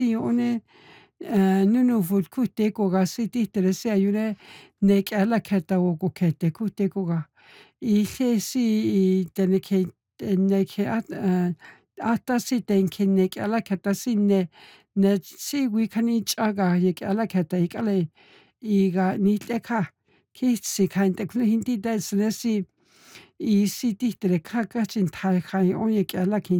One nunuvut kutekoqa sitijteresiayune nek'alakatawokoqkete kutekoqa y qhesi ajtasitenki nek'alakata siwik'a nich'aqa yek'alakata ik'alay iqa nit'ekaj kijtsikjant'eknujintita y sitijtere qhaq'aqchin thayjay oñek'alaki